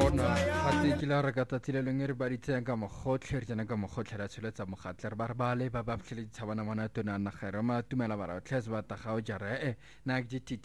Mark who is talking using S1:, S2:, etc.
S1: Gati kila re ka tatilelong e re baditseng ka mogotlhe re tsena ka mogotlhe ra tsholetsa mogatle re ba re ba le ba ba ptlhele ditšhabana mona tona nagare ma tumela bara tlhes ba tagao jare na ke